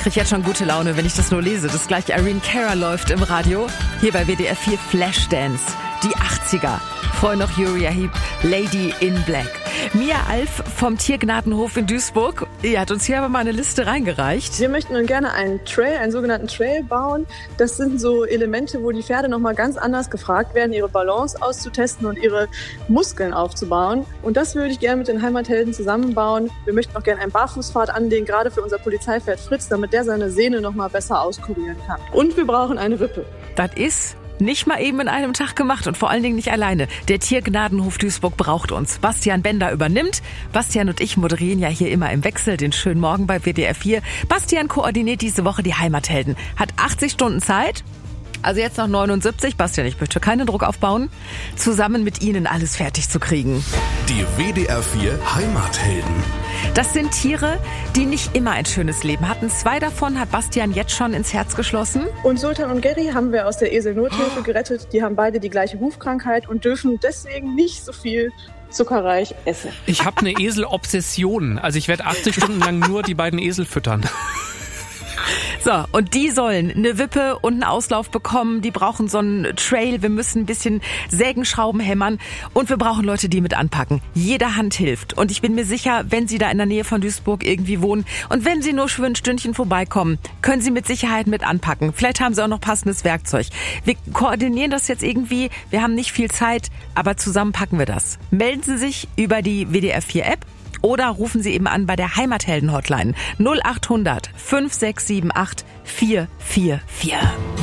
kriege jetzt schon gute Laune, wenn ich das nur lese, dass gleich Irene Cara läuft im Radio. Hier bei WDR 4 Flashdance. Die 80er. Vorher noch Uriah Heep, Lady in Black. Mia Alf vom Tiergnadenhof in Duisburg, die hat uns hier aber mal eine Liste reingereicht. Wir möchten nun gerne einen sogenannten Trail bauen. Das sind so Elemente, wo die Pferde nochmal ganz anders gefragt werden, ihre Balance auszutesten und ihre Muskeln aufzubauen. Und das würde ich gerne mit den Heimathelden zusammenbauen. Wir möchten auch gerne einen Barfußpfad anlegen, gerade für unser Polizeipferd Fritz, damit der seine Sehne nochmal besser auskurieren kann. Und wir brauchen eine Wippe. Das ist nicht mal eben in einem Tag gemacht und vor allen Dingen nicht alleine. Der Tiergnadenhof Duisburg braucht uns. Bastian Bender übernimmt. Bastian und ich moderieren ja hier immer im Wechsel den schönen Morgen bei WDR 4. Bastian koordiniert diese Woche die Heimathelden. Hat 80 Stunden Zeit. Also jetzt noch 79. Bastian, ich möchte keinen Druck aufbauen. Zusammen mit Ihnen alles fertig zu kriegen. Die WDR 4 Heimathelden. Das sind Tiere, die nicht immer ein schönes Leben hatten. 2 davon hat Bastian jetzt schon ins Herz geschlossen. Und Sultan und Gary haben wir aus der Eselnothilfe gerettet. Die haben beide die gleiche Hufkrankheit und dürfen deswegen nicht so viel zuckerreich essen. Ich habe eine Eselobsession. Also ich werde 80 Stunden lang nur die beiden Esel füttern. So, und die sollen eine Wippe und einen Auslauf bekommen. Die brauchen so einen Trail. Wir müssen ein bisschen sägen, schrauben, hämmern. Und wir brauchen Leute, die mit anpacken. Jede Hand hilft. Und ich bin mir sicher, wenn Sie da in der Nähe von Duisburg irgendwie wohnen und wenn Sie nur für ein Stündchen vorbeikommen, können Sie mit Sicherheit mit anpacken. Vielleicht haben Sie auch noch passendes Werkzeug. Wir koordinieren das jetzt irgendwie. Wir haben nicht viel Zeit, aber zusammen packen wir das. Melden Sie sich über die WDR 4 App. Oder rufen Sie eben an bei der Heimathelden-Hotline 0800 5678 444.